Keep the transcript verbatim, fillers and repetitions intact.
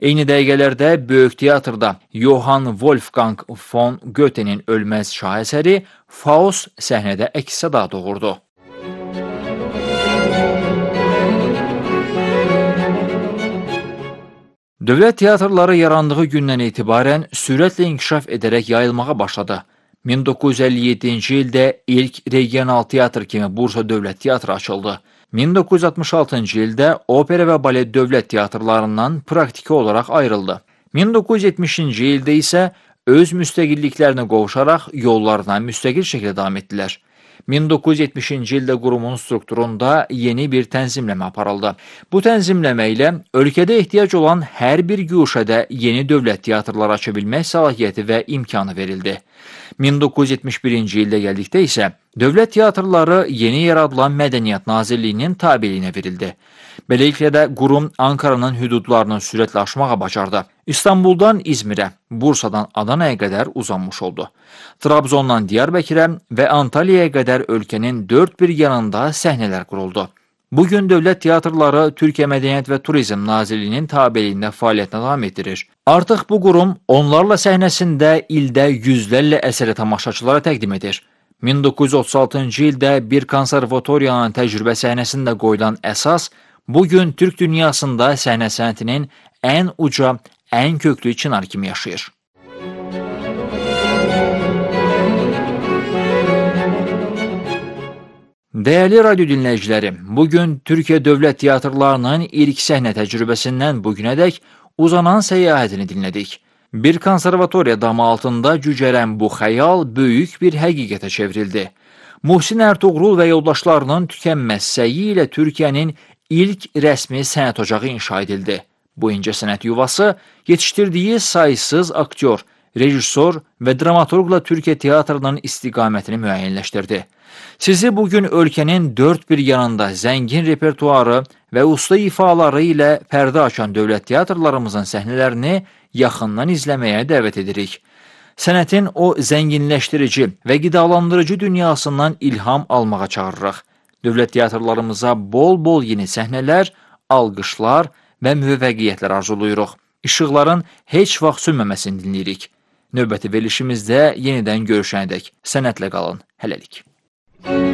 Eyni dəqiqələrdə Böyük Teatrda Johann Wolfgang von Goethe'nin ölməz şahesəri Faust səhnədə əks-səda doğurdu. Dövlət teatrları yarandığı gündən etibarən sürətlə inkişaf edərək yayılmağa başladı. min doqquz yüz əlli yeddinci ildə ilk regional teatr kimi Bursa Dövlət Teatrı açıldı. min doqquz yüz altmış altıncı ildə opera və balet dövlət teatrlarından praktiki olaraq ayrıldı. min doqquz yüz yetmişinci ildə isə öz müstəqilliklərinə qovuşaraq yollarına müstəqil şəkildə davam etdilər. min doqquz yüz yetmişinci ildə qurumun strukturunda yeni bir tənzimləmə aparıldı. Bu tənzimləmə ilə ölkədə ehtiyac olan hər bir güşədə yeni dövlət teatrları aça bilmək səlahiyyəti və imkanı verildi. min doqquz yüz yetmiş birinci ildə gəldikdə isə dövlət teatrları yeni yaradılan Mədəniyyət Nazirliyinin tabeliyinə verildi. Beləliklə də qurum Ankaranın hüdudlarını sürətlə aşmağa bacardı. İstanbuldan İzmirə, Bursadan Adanaya qədər uzanmış oldu. Trabzondan Diyarbəkirə və Antalyaya qədər ölkənin dörd bir yanında səhnələr quruldu. Bugün dövlət teatrları Türkiyə Mədəniyyət və Turizm Nazirliyinin tabeliyində fəaliyyətini davam etdirir. Artıq bu qurum onlarla səhnəsində ildə yüzlərlə əsəri tamaşaçılara təqdim edir. min doqquz yüz otuz altıncı ildə bir konservatoriyanın təcrübə səhnəsində qoyulan əsas, bugün Türk dünyasında səhnə sənətinin ən uca, ən köklü çınarı kimi yaşayır. Dəyərli radyo dinləyiciləri, bugün Türkiyə Dövlət Teatrlarının ilk səhnə təcrübəsindən bugünədək uzanan səyahətini dinlədik. Bir konservatoriya damı altında cücərən bu xəyal böyük bir həqiqətə çevrildi. Muhsin Ertuğrul və yoldaşlarının tükənməz səyi ilə Türkiyənin ilk rəsmi sənət ocağı inşa edildi. Bu incə sənət yuvası yetişdirdiyi saysız aktyor, rejissor və dramaturqla Türkiyə teatrının istiqamətini müəyyənləşdirdi. Sizi bugün ölkənin dörd bir yanında zəngin repertuarı və usta ifaları ilə pərdə açan dövlət teatrlarımızın səhnələrini yaxından izləməyə dəvət edirik. Sənətin o zənginləşdirici və qidalandırıcı dünyasından ilham almağa çağırırıq. Dövlət teatrlarımıza bol-bol yeni səhnələr, alqışlar və müvəffəqiyyətlər arzuluyuruq. İşıqların heç vaxt sönməməsini dinləyirik. Növbəti verilişimizdə yenidən görüşənədək sənətlə qalın. Hələlik.